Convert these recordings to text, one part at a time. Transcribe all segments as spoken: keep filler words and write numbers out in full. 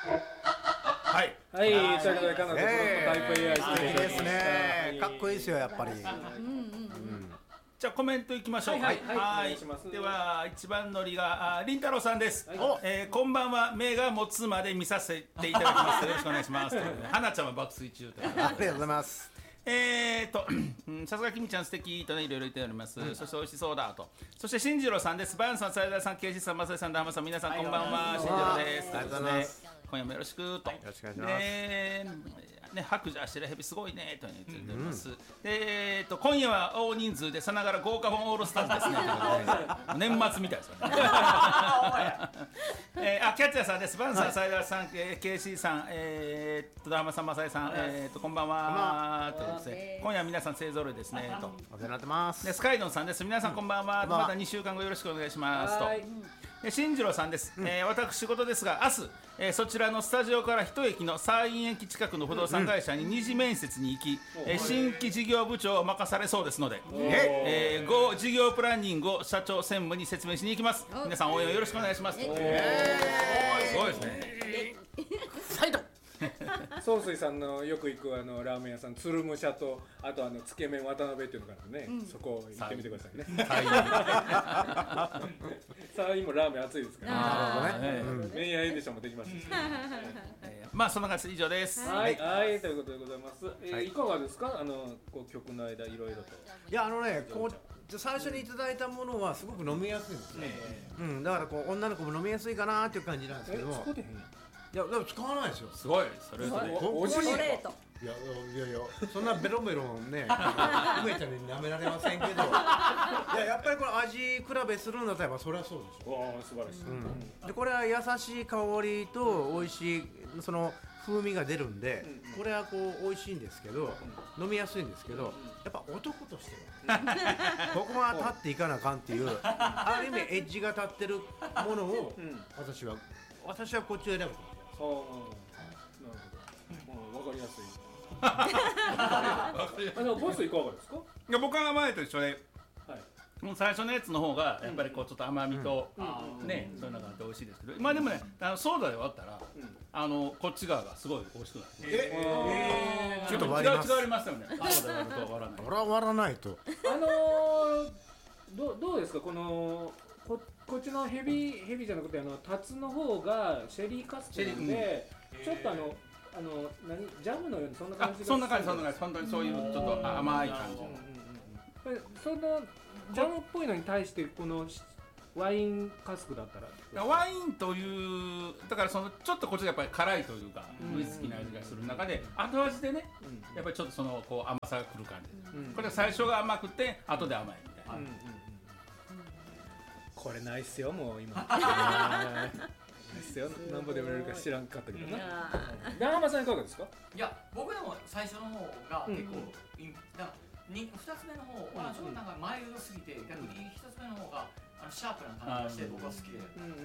はい、 はい、ということで、カナダのタイプ エーアイ素敵ですね。かっこいいですよ、やっぱり。 じゃあコメントいきましょう。はい、はい、では一番乗りがりんたろうさんです。えー、こんばんは、目が持つまで見させていただきます。よろしくお願いします。花ちゃんは爆睡中ということで。 ありがとうございます。 えーと、さすがきみちゃん素敵とね、いろいろ言っております。うん、そして美味しそうだと。そして進次郎さんです。バンさん、斉田さん、ケイシさん、マサイさん、ダハマさん、皆さんこんばんは。進次郎です。 ありがとうございます。 今夜もよろしくと。よろしくお願いします。 ね、ね、白状してるヘビすごいねと言っております。うん、で、えーと、今夜は大人数でさながら豪華本オールスターズですね。年末みたいですよね。えー、あ、キャッチャーさんです。バンさん、斉田さん、ケイシさん、えーと、ダハマさん、マサイさん、えーと、こんばんは。とですね、今夜は皆さん勢ぞろいですねと。 お世話になってます。 でスカイドンさんです。皆さんこんばんは。うん、またにしゅうかんごよろしくお願いしますと。で進次郎さんです。うん、えー、私事ですが明日、えー、そちらのスタジオから一駅の山陰駅近くの不動産会社に二次面接に行き、うん、えー、新規事業部長を任されそうですので、えー、ご事業プランニングを社長専務に説明しに行きます。皆さん応援をよろしくお願いします。すごいですね。 サイド総帥さんのよく行くあのラーメン屋さん、鶴武者とあとあのつけ麺渡辺っていうのがあるんでね、うん、そこ行ってみてくださいね。さあ今ラーメン熱いですから、ね、なるほどね。麺屋エディションもできますし、 えー、まあそんな感じで以上です。 はい、はい、ということでございます。えーはい、いかがですか、あのこう曲の間いろいろと。 いやあのね、こう最初にいただいたものはすごく飲みやすいんですね。うん、だからこう女の子も飲みやすいかなっていう感じなんですけど。 使ってへん。 いやでも使わないですよ。 すごい。それとね。 おじい。いやいやいやそんなベロベロね、梅ちゃんに舐められませんけど。いややっぱりこの味比べするんだったらそれはそうでしょ。 わあ素晴らしい。うん、 でこれは優しい香りと美味しいその風味が出るんで、うん、これはこう美味しいんですけど、うん、飲みやすいんですけど、やっぱ男としてはここは立っていかなあかんっていうある意味エッジが立ってるものを、うん、私は私はこっちを選ぶ。 ああ、なるほど。わかりやすい。あのボスいかがですか？ いや僕は前と一緒で、はい、もう最初のやつの方がやっぱりこうちょっと甘みと、うん、ね、そういうのがあって美味しいですけど、まあでもね、あのソーダで割ったら、うん、あのこっち側がすごい美味しくなる。 えー、ちょっと割ります。違う違いますよね。ソーダで割ると割らない。 これは割らないと。 あのー、どどうですかこの。こ, こっちのヘビヘビじゃなくてあのタツの方がシェリーカステラで、うん、ちょっとあのあの何ジャムのようにそんな感じがそんな感じそんな感じ本当にそういうちょっと甘い感じ。 そのジャムっぽいのに対してこのワインカスクだったらワインというだからそのちょっとこっちがやっぱり辛いというかウイスキーの味がする中で後味でね、うん、やっぱりちょっとそのこう甘さがくる感じ、うん、これは最初が甘くて後で甘いみたいな。うんうん、 これないっすよもう今ないっすよ何ぼで売れるか知らんかったけどな。ダハマさんいかがですか？ いや僕でも最初の方が結構、うん、だにふたつめの方はちょっとなんかマイルドすぎて、うん、逆にひとつめの方があのシャープな感じがして僕は好きで、うんうんうんうん、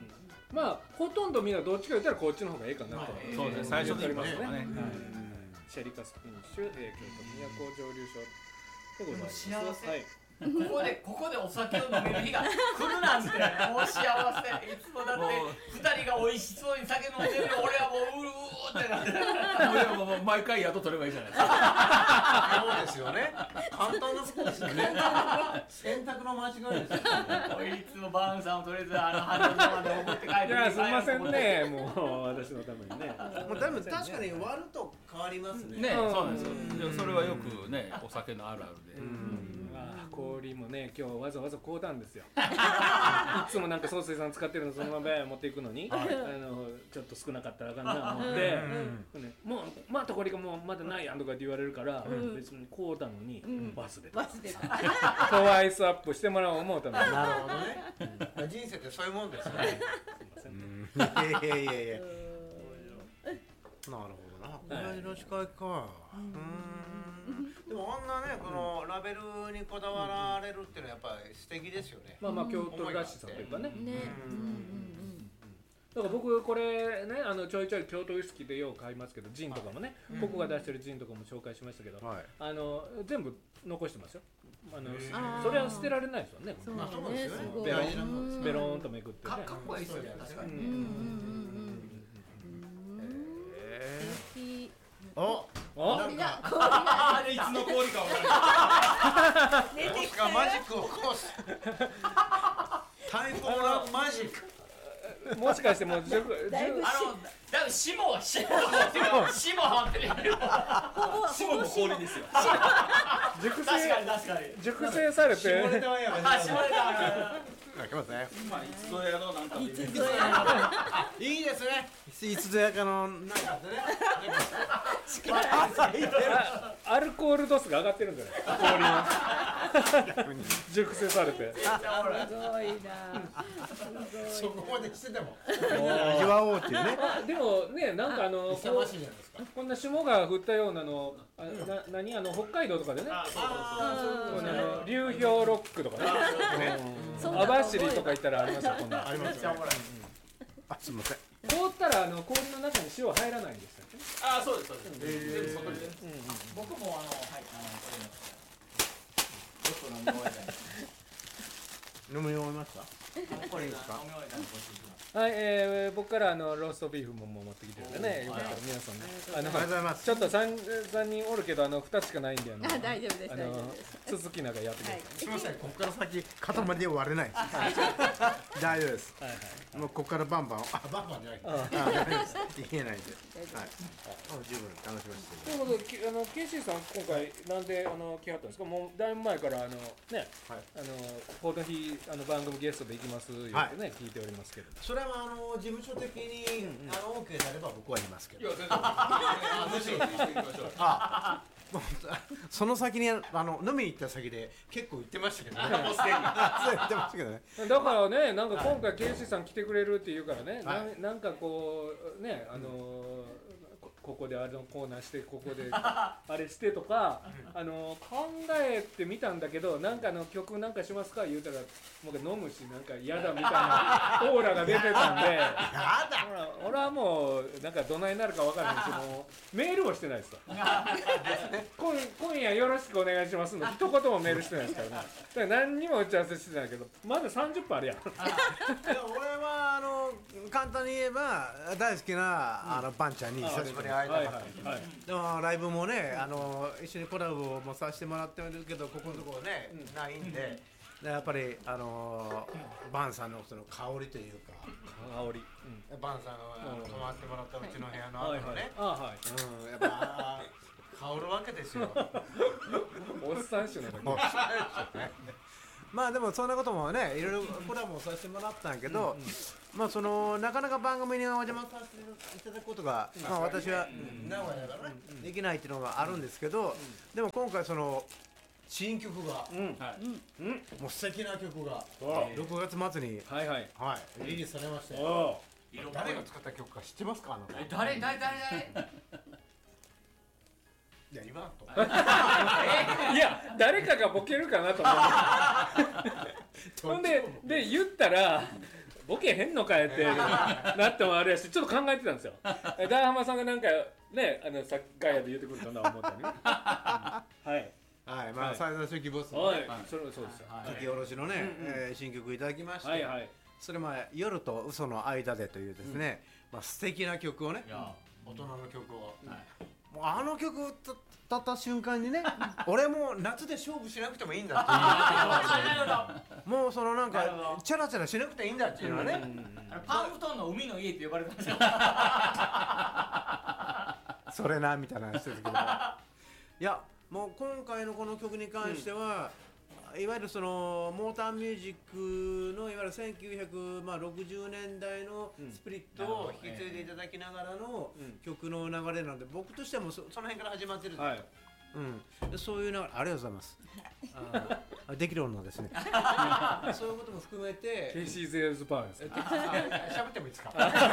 まあほとんどみんなどっちか言ったらこっちの方がいいかなと、はい、 そうですね最初に言いますね、 ね、うん、シェリカスフィニッシュ、えー、京都都蒸留所でございます。 幸せ、はいここでここでお酒を飲める日が来るなんてもう幸せ。いつもだってふたりが美味しそうに酒飲んでるよ俺はもううるうってなってもうもう毎回宿取ればいいじゃないですか。 そうですよね。簡単なことですよね。選択の間違いですよね。 いつもバーンさんをとりあえずあのハンドルまで送って帰ってくる。 いやすみませんねもう私のためにね。 もうでも確かに割ると変わりますね。 ね、そうなんですよ。それはよくねお酒のあるあるで。 氷もね今日わざわざ買うたんですよ。いつもなんか総帥さん使ってるのそのまま持っていくのに、はい、あのちょっと少なかったらあかんなと思って、うんね、もうまたこれがもうまだないやんとかって言われるから、うん、別に買うたのに、うん、忘れた。 忘れた。 トワイスアップしてもらおう思うたのに。 なるほどね。うん、人生ってそういうもんですね。すいません。いやいやいやいや。なるほどな。この味の違いか。うん。でもあんなねこのラベルにこだわられるっていうのはやっぱり素敵ですよね。 まあまあ京都らしさというかね。だから僕これねあのちょいちょい京都ウイスキーでよう買いますけどジンとかもね、ここが出してるジンとかも紹介しましたけど、あの全部残してますよ。あのそれは捨てられないですよね。 そうですよね。 ベロンベロンとめくってね。 かっこいいですよね確かにね。 あれいつの氷か分からないもしくはマジックを起こすタイムオラマジックもしかしてもうじゅだいぶあのだから霜は霜は霜はってるほぼ霜も氷ですよ熟確か成に確かに熟成されて下ネタはやめてあ霜出た開けますね今いつぞやのなんかいつぞやいいですねいつぞやかのなんかでねあアルコール度数が上がってるんじゃない氷の熟成されてすごいなそこまでしてても味わおうっていうねあでもねなんかあのこ勇ましいじゃないですかこんな霜が降ったようなのあな何あの北海道とかでねあそうそうこのあの流氷ロックとかねそんな網走とか行ったらありますよこんなありますよあすみません凍ったらあの氷の中に塩入らないんですよねあそうですそうです全部外に僕もあのはいあのこれのちょっと飲み終えた飲み終えましたこれ飲み終えたんでこっち行きますはい、えー、僕からあのローストビーフも持ってきてるんでねよかったら皆さんねあのありがとうございますちょっと 3, 三人おるけどあのふたつしかないんであのあ大丈夫ですあ大丈夫のです続きなんかやってください、 すみませんここから先塊で割れないです大丈夫ですはいはいもうここからバンバンあバンバンじゃないああ大丈夫です言えないんではいもう十分楽しませてということできあの ケーシー さん今回なんであの来はったんですかもうだいぶ前からあのね、 はいあのこの日あの番組ゲストで行きます言ってね、聞いておりますけどそれはあの事務所的にあの OK であれば僕は言いますけどいや全然あむしろ聞いていきましょうあもうその先にあの飲みに行った先で結構言ってましたけどねもうすでにそう言ってましたけどねだからねなんか今回 ケーシー さん来てくれるって言うからね、 はいななんかこうねあのーこここであのコーナーしてここであれしてとか、あの考えてみたんだけどなんかあの曲なんかしますか言うたらもう飲むしなんか嫌だみたいなオーラが出てたんでやだほら俺はもうなんかどないになるか分からないしもうメールもしてないですよ今, 今夜よろしくお願いしますの一言もメールしてないですからねだから何にも打ち合わせしてないけどまださんじゅっぷんあるやんいや俺はあの簡単に言えば大好きなあのバンちゃんに久しぶりに会いたかったんですはいはいはいでもライブもねあの一緒にコラボもさせてもらってるけどここのところね、ないんででやっぱりあのバンさんのその香りというか香り、 バンさんがあの泊まってもらったうちの部屋のはいはい後のね、 あはいうん、やっぱ香るわけですよおっさん種の時もうまあでもそんなこともねいろいろコラボさせてもらったんやけど、まあそのなかなか番組にお邪魔させていただくことが、まあ私は名古屋だからね、できないっていうのがあるんですけど、でも今回その新曲が、 はいもう素敵な曲がわろくがつ末に、 はいはいはい、リリースされましてお誰が作った曲か知ってますかあのえ誰誰誰誰いや言わんといや誰かがボケるかなと思ってほんでで言ったらボケへんのかいってなってもあれやしちょっと考えてたんですよえ大浜さんがなんかねあのさガヤで言ってくるかな思ったのねはいはい、まあはい最大初期ボスのはいねそれそうですよ書き下ろしのね、えー新曲いただきまして、 はいはいそれまあ夜と嘘の間でというですね、まあ素敵な曲をねいや大人の曲を、 はいもうあの曲を歌った瞬間にね俺もう夏で勝負しなくてもいいんだっていうもうそのなんなるほどかチャラチャラしなくていいんだっていうのはね、 あのパンフトンの海の家って呼ばれてますよそれなみたいな話ですけどもいやもう今回のこの曲に関しては、いわゆるそのモーターミュージックのいわゆるせんきゅうひゃくろくじゅうねんだいのスピリットを引き継いでいただきながらの曲の流れなので僕としてはもう そ, その辺から始まってるんですよ、 はいうん、でそういう流れありがとうございますあできる女ですねそういうことも含めてケイシー・ゼールズ・パーですえ喋ってもいいですか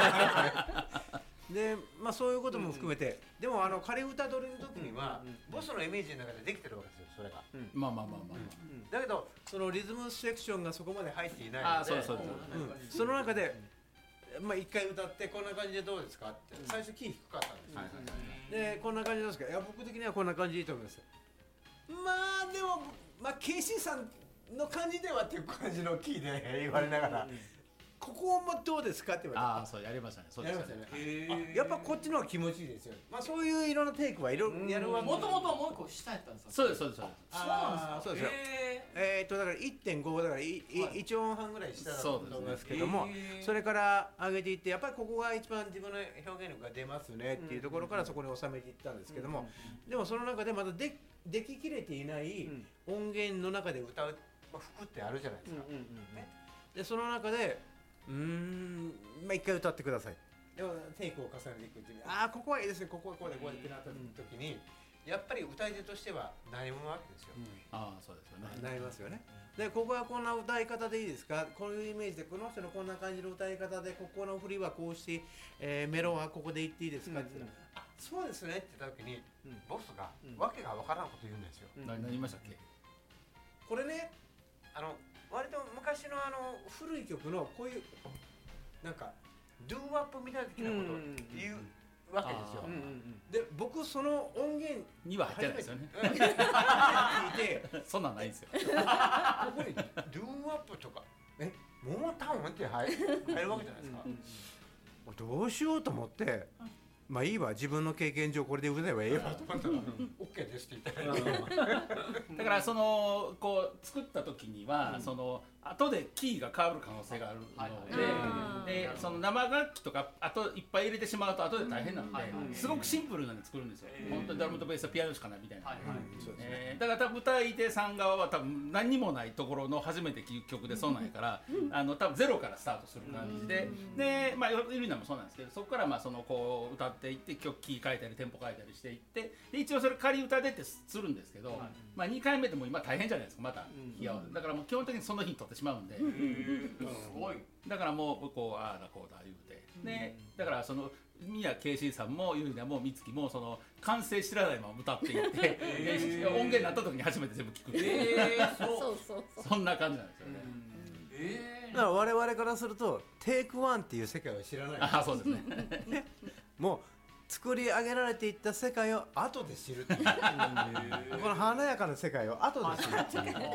で、まあそういうことも含めて、でもあの仮歌取りの時には、ボスのイメージの中でできてるわけですよ、それが。 まあまあまあまあだけどそのリズムセクションがそこまで入っていないので、 あそうそうそううんその中で、まあ一回歌ってこんな感じでどうですかって最初キー低かったんですよ。でこんな感じどうですか。いや僕的にはこんな感じでいいと思います。まあでもまあケイシーさんの感じではっていう感じのキーで言われながら。 ここもどうですかって言われて、 ああそうやりましたね。そうですよね。 あやっぱこっちの方が気持ちいいですよ。まあそういういろんなテイクはいろいろやるわけ。 もともとはもう一個下やったんですか。 そうですそうですそうです。 そうなんですか。 そうですよ。えーっとだから いってんご だからいいいち音半ぐらい下だと思いますけども、それから上げていってやっぱりここが一番自分の表現力が出ますねっていうところからそこに収めていったんですけども、でもその中でまだででききれていない音源の中で歌う、まあ、服ってあるじゃないですか。でその中でうーんまあ一回歌ってください。でもテイクを重ねていくうちにああここはいいですねここはこうでこうでってなった時にやっぱり歌い手としては悩むわけですよ。 ああそうですよね。 悩みますよね。でここはこんな歌い方でいいですか、こういうイメージでこの人のこんな感じの歌い方でここの振りはこうして、えー、メロはここで言っていいですかって言ったら、あそうですねって言った時に、ボスがわけがわからんこと言うんですよ。 何何言いましたっけ。 これねあの割と昔のあの古い曲のこういうなんかドゥーワップみたいなことを言うわけですよ。で僕その音源には入ってないですよね。 聞いてそんなんないんですよ。 ここにドゥーワップとかえモータウンって入る入るわけじゃないですか。どうしようと思って。まあいいわ自分の経験上これで歌えばええわと思ったら OK ですって言ったらだからそのこう作った時には、うん、その後でキーが変わる可能性があるので、でその生楽器とかあといっぱい入れてしまうと後で大変なので、うん、すごくシンプルなの作るんですよ。本当にドラムとベースとピアノしかないみたいな。だから多分歌い手さん側は多分何にもないところの初めて聴く曲でそうなんやから、うん、あの多分ゼロからスタートする感じで、うん、でまあイルナもそうなんですけど、そこからまあそのこう歌っていって曲キー変えたりテンポ変えたりしていってで一応それ仮歌でってするんですけど、はい、まあにかいめでも今大変じゃないですかまた日合わせ、うん、だからもう基本的にその日に撮ってしまうんで、うん、すごいだからもうこうああだこうだ言うて、うん、でだからその宮ケイシーさんもユリナも美月もその完成知らないまま歌っていって、えー、音源になった時に初めて全部聞くっていう、えー、そうそうそうそんな感じなんですよね。 えー、だから我々からするとテイクワンっていう世界を知らない。 あそうですねもう作り上げられていった世界を後で知るっていうこの華やかな世界を後で知るっていう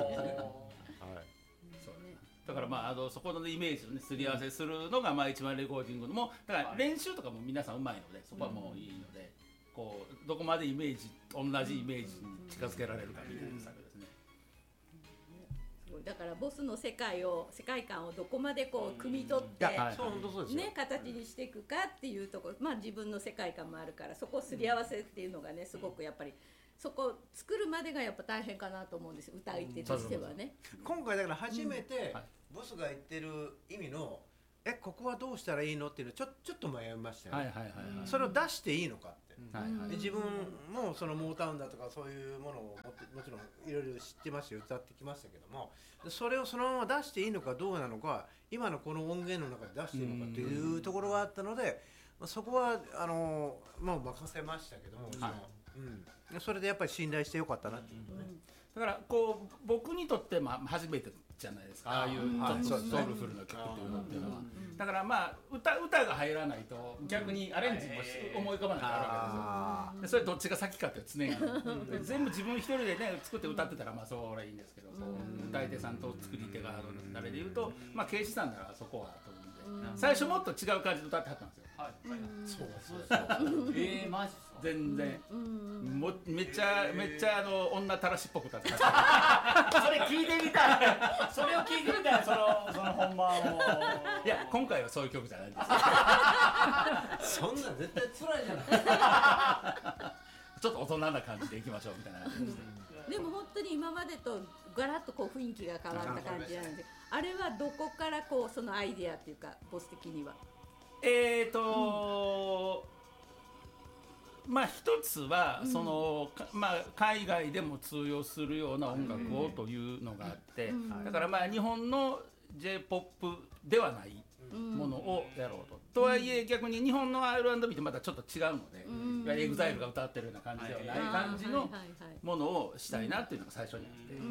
だからまああのそこのイメージをねすり合わせするのがまあ一番レコーディングのもだから練習とかも皆さんうまいのでそこはもういいので、こうどこまでイメージ同じイメージに近づけられるかみたいな作業ですね。 だからボスの世界を世界観をどこまでこう汲み取ってね形にしていくかっていうところ、まあ自分の世界観もあるからそこをすり合わせっていうのがねすごくやっぱりそこ作るまでがやっぱ大変かなと思うんですよ歌い手としてはね。 今回だから初めてボスが言ってる意味のえここはどうしたらいいのっていうのちょちょっと迷いましたよね。それを出していいのかって。で自分もそのモータウンだとかそういうものをももちろんいろいろ知ってますよ歌ってきましたけどもそれをそのまま出していいのかどうなのか今のこの音源の中で出していいのかというところがあったのでそこはあのまあ任せましたけども、はいうん、それでやっぱり信頼してよかったなっていうね、うん、 だからこう僕にとってまあ初めてじゃないですかああいうちょっとソウルフルな曲っていうのっていうのはだからまあ 歌, 歌が入らないと逆にアレンジも思い浮かばないからあるわけですよ。でそれどっちが先かって常に全部自分一人でね作って歌ってたらまあそれいいんですけどそう歌い手さんと作り手があれで言うとまあケイシさんならそこはと思うんで最初もっと違う感じで歌ってはったんですよ。はい、そうそうそうえーマジ全然もめっちゃめっちゃあの女たらしっぽく歌ってましたそれ聞いてみたいそれを聞いてみたいそのその本番をいや今回はそういう曲じゃないんですそんな絶対辛いじゃないちょっと大人な感じでいきましょうみたいな感じで、 うん、でも本当に今までとガラッとこう雰囲気が変わった感じなんであれはどこからこうそのアイデアっていうかボス的にはえーとー、まあ一つはその、うんまあ、海外でも通用するような音楽をというのがあって、うん、だからまあ日本の ジェイポップ ではないものをやろうと、うん、とはいえ逆に日本の アールアンドビー ってまたちょっと違うので、うん、エグザイルが歌ってるような感じではない感じのものをしたいなっていうのが最初にあって、うん、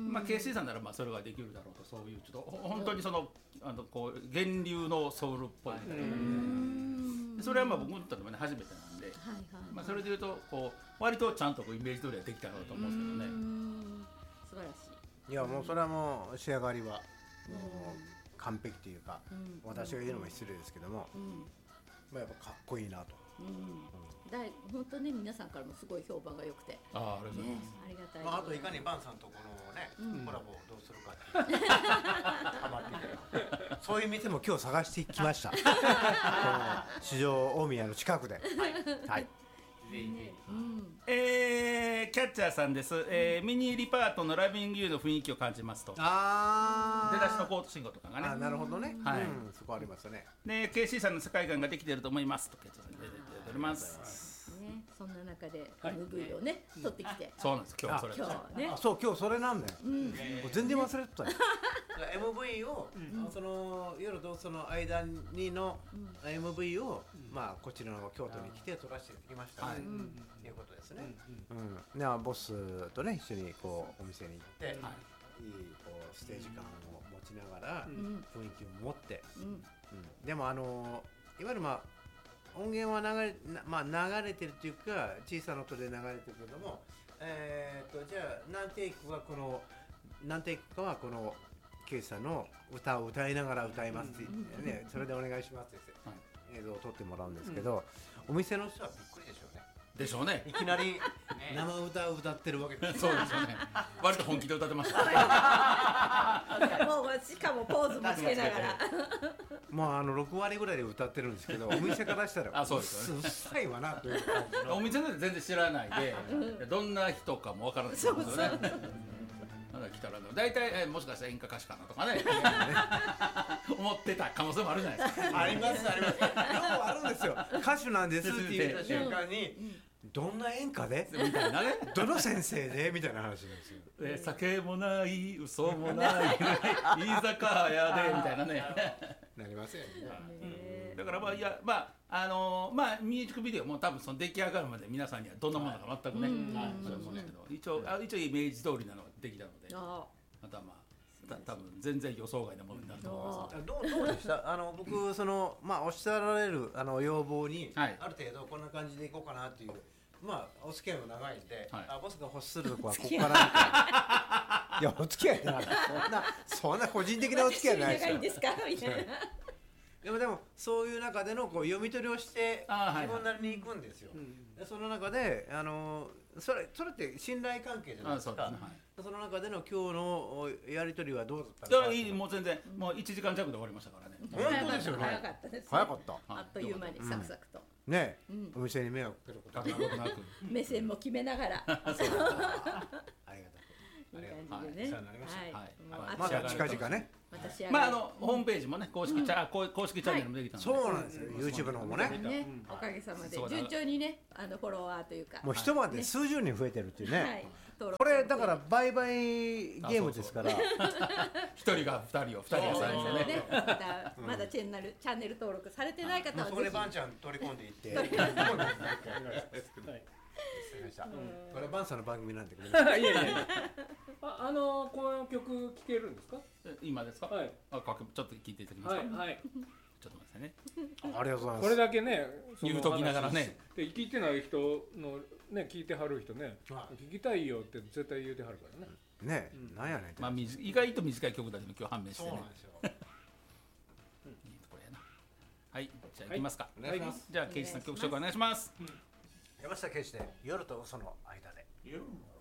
まあ ケーシー さんならまあそれができるだろうとそういうちょっと本当にそのあのこう源流のソウルっぽいそれはまあ僕にとってもね初めてなんで、はいはいまあ、それでいうとこう割とちゃんとこうイメージ通りはできたなと思うんですけどね。 素晴らしい。 いやもうそれはもう仕上がりはもう完璧というか、私が言うのも失礼ですけども、まあやっぱかっこいいなと。 だい本当ね皆さんからもすごい評判が良くて、 あありがとうございます。 ありがたい。 まああといかにバンさんとこのねコラボをどうするかっていうハマってて、そういう店も今日探してきました。この市場大宮の近くで。はい。 えー、キャッチャーさんです、えー、ミニリパートのラビングユーの雰囲気を感じますと。 あ出だしのコート信号とかがね。 あなるほどね、 はい、 うん、そこありますね。 で ケーシー さんの世界観ができていると思いますとキャッチャーさんに出ております、 ね、そんな中で エムブイ をね、はい、撮ってきて、 そうなんです今日それ今日ねあそう今日それなんだよ、うん、全然忘れてたよエムブイ を、うん、その夜とその間にの エムブイ を、うん、まあこちらの京都に来て撮らせてきましたね、と、うん、いうことですね、うんうん、でボスとね一緒にこうお店に行って、はい、いいこうステージ感を持ちながら、うん、雰囲気を持って、うんうん、でもあのいわゆるまあ音源は流れ、まあ、流れてるっていうか小さな音で流れてるけども、えー、とじゃあ何テイクはこの何テイクかはこのケイさんの歌を歌いながら歌いますって言ってね、それでお願いしますって映像を撮ってもらうんですけど、お店の人はびっくりでしょうね。 でしょうね。 いきなり生歌を歌ってるわけです。 そうですよね。割と本気で歌ってました。 もうしかもポーズもつけながら。 まああのろくわりぐらいで歌ってるんですけど、お店からしたらあそうですよね。 うっさいわなという感じの。お店で全然知らないで、どんな人かもわからないですよね。まだ来たらだいたいえもしかしたら演歌歌手かなとかね思ってた可能性もあるじゃないですか。 ありますあります。よくあるんですよ。歌手なんですって言った瞬間に。どんな演歌でみたいなね。どの先生でみたいな話なんですよ。 え酒もない嘘もない居酒屋でみたいなね。 なりますよね。 だからまあいやまああのー、まあミュージックビデオも多分その出来上がるまで皆さんにはどんなものか全くね、そう思うんですけど一応あ一応イメージ通りなのができたので、あとはまあた多分全然予想外なものになると思います。 どうどうでした？あの僕そのまあおっしゃられるあの要望に、はい、ある程度こんな感じでいこうかなっていう。まあお付き合いも長いんで、はい、あボスが欲するとこはここからみたいな。いやお付き合いってなんかそんなそんな個人的なお付き合いないですよ。 長いんですかみたいな。 でもでもそういう中でのこう読み取りをして自分なりに行くんですよ。でその中であのそれそれって信頼関係じゃないですか。ああ そ, す、ねはい、その中での今日のやり取りはどうだったのか。 いやもう全然もういちじかん弱で終わりましたからね。 本当ですよね。 早かったです、ね。 早かった。 あっという間にサクサクと。 うん、ね、うん、お店に迷惑かけることなく目線も決めながら。ありがとう。 いい感じでね。まだ近々ね。 まああのホームページもね公式チャ公式チャンネルもできたので。 そうなんですよ。YouTube の方もね。 おかげさまで順調にねあのフォロワーというか。 もう一晩で数十人増えてるっていうね。これだから売買ゲームですから。 一人が二人を二人が三人をね。 まだチャンネルチャンネル登録されてない方はぜひ。 そこでバンちゃん取り込んでいって。これバンさんの番組なんで。いやいやいや。 あ、あのこの曲聴けるんですか？ 今ですか？はい。あ、ちょっと聞いていただきますか？はい。ちょっと待ってね。 ありがとうございます。 これだけね、 言うときながらね。 で聞いてない人のね聞いてはる人ね、聞きたいよって絶対言うてはるからね。 ね、なんやねん。 まあ意外と短い曲だけど今日判明してね。そうなんですよ。いいところやな。はい、じゃあ行きますか。 お願いします。 じゃあケイシさん曲紹介お願いします。 山下ケイシで夜と嘘の間で。